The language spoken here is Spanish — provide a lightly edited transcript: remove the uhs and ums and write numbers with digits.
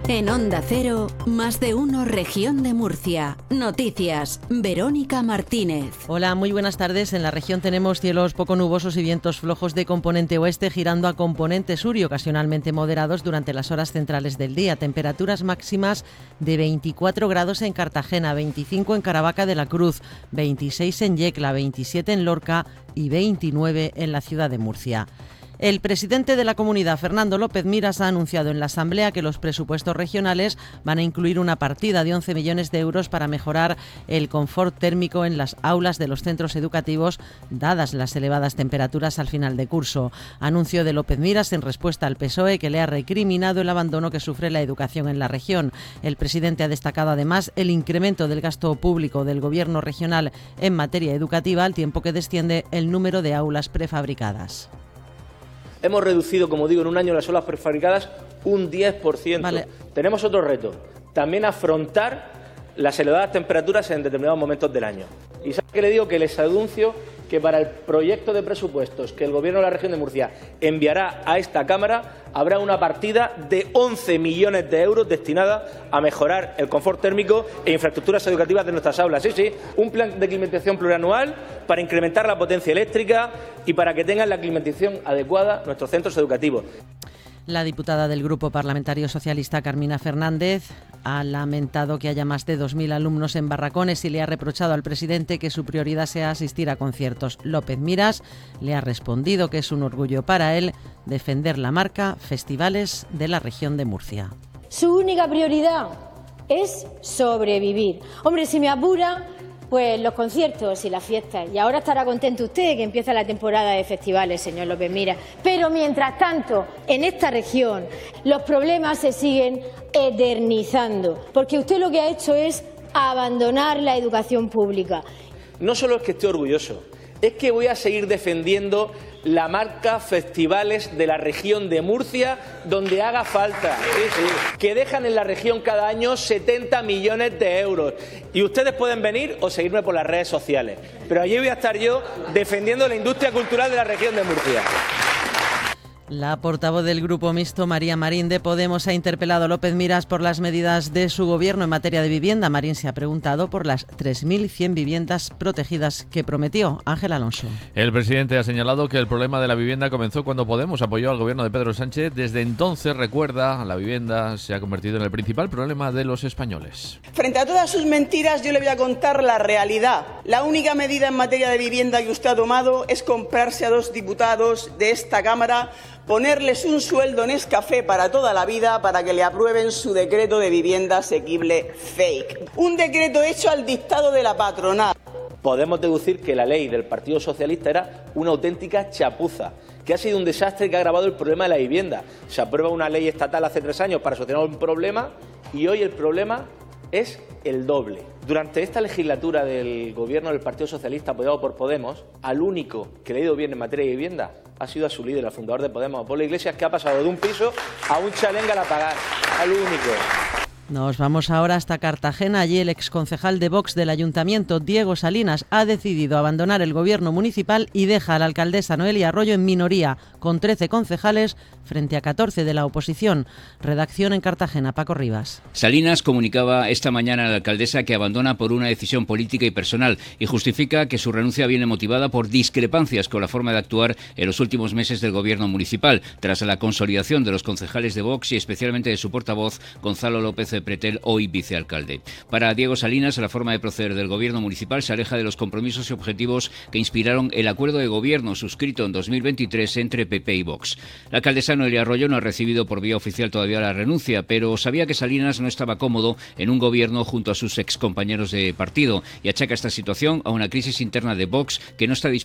En Onda Cero, Más de Uno, Región de Murcia. Noticias, Verónica Martínez. Hola, muy buenas tardes. En la región tenemos cielos poco nubosos y vientos flojos de componente oeste girando a componente sur y ocasionalmente moderados durante las horas centrales del día. Temperaturas máximas de 24 grados en Cartagena, 25 en Caravaca de la Cruz, 26 en Yecla, 27 en Lorca y 29 en la ciudad de Murcia. El presidente de la comunidad, Fernando López Miras, ha anunciado en la Asamblea que los presupuestos regionales van a incluir una partida de 11 millones de euros para mejorar el confort térmico en las aulas de los centros educativos, dadas las elevadas temperaturas al final de curso. Anuncio de López Miras en respuesta al PSOE, que le ha recriminado el abandono que sufre la educación en la región. El presidente ha destacado además el incremento del gasto público del gobierno regional en materia educativa, al tiempo que desciende el número de aulas prefabricadas. Hemos reducido, como digo, en un año las aulas prefabricadas un 10%. Vale. Tenemos otro reto, también afrontar las elevadas temperaturas en determinados momentos del año. Y ¿sabe qué le digo? Que les anuncio que para el proyecto de presupuestos que el Gobierno de la región de Murcia enviará a esta Cámara habrá una partida de 11 millones de euros destinada a mejorar el confort térmico e infraestructuras educativas de nuestras aulas. Sí, un plan de climatización plurianual para incrementar la potencia eléctrica y para que tengan la climatización adecuada nuestros centros educativos. La diputada del Grupo Parlamentario Socialista, Carmina Fernández, ha lamentado que haya más de 2.000 alumnos en barracones y le ha reprochado al presidente que su prioridad sea asistir a conciertos. López Miras le ha respondido que es un orgullo para él defender la marca Festivales de la región de Murcia. Su única prioridad es sobrevivir. Hombre, si me apura, pues los conciertos y las fiestas. Y ahora estará contento usted que empieza la temporada de festivales, señor López Miras. Pero mientras tanto, en esta región, los problemas se siguen eternizando. Porque usted lo que ha hecho es abandonar la educación pública. No solo es que esté orgulloso, es que voy a seguir defendiendo la marca Festivales de la región de Murcia donde haga falta, que dejan en la región cada año 70 millones de euros. Y ustedes pueden venir o seguirme por las redes sociales, pero allí voy a estar yo defendiendo la industria cultural de la región de Murcia. La portavoz del Grupo Mixto, María Marín, de Podemos, ha interpelado a López Miras por las medidas de su gobierno en materia de vivienda. Marín se ha preguntado por las 3.100 viviendas protegidas que prometió. Ángel Alonso. El presidente ha señalado que el problema de la vivienda comenzó cuando Podemos apoyó al gobierno de Pedro Sánchez. Desde entonces, recuerda, la vivienda se ha convertido en el principal problema de los españoles. Frente a todas sus mentiras, yo le voy a contar la realidad. La única medida en materia de vivienda que usted ha tomado es comprarse a 2 diputados de esta Cámara, ponerles un sueldo en Nescafé para toda la vida para que le aprueben su decreto de vivienda asequible fake. Un decreto hecho al dictado de la patronal. Podemos deducir que la ley del Partido Socialista era una auténtica chapuza, que ha sido un desastre que ha agravado el problema de la vivienda. Se aprueba una ley estatal hace 3 años para solucionar un problema y hoy el problema es el doble. Durante esta legislatura del gobierno del Partido Socialista apoyado por Podemos, al único que le ha ido bien en materia de vivienda ha sido a su líder, al fundador de Podemos, Pablo Iglesias, que ha pasado de un piso a un chalenga a pagar, al único. Nos vamos ahora hasta Cartagena. Allí el exconcejal de Vox del Ayuntamiento, Diego Salinas, ha decidido abandonar el gobierno municipal y deja a la alcaldesa Noelia Arroyo en minoría, con 13 concejales frente a 14 de la oposición. Redacción en Cartagena, Paco Rivas. Salinas comunicaba esta mañana a la alcaldesa que abandona por una decisión política y personal y justifica que su renuncia viene motivada por discrepancias con la forma de actuar en los últimos meses del gobierno municipal, tras la consolidación de los concejales de Vox y especialmente de su portavoz, Gonzalo López de Pretel, hoy vicealcalde. Para Diego Salinas, la forma de proceder del gobierno municipal se aleja de los compromisos y objetivos que inspiraron el acuerdo de gobierno suscrito en 2023 entre PP y Vox. La alcaldesa Noelia Arroyo no ha recibido por vía oficial todavía la renuncia, pero sabía que Salinas no estaba cómodo en un gobierno junto a sus excompañeros de partido y achaca esta situación a una crisis interna de Vox que no está dispuesta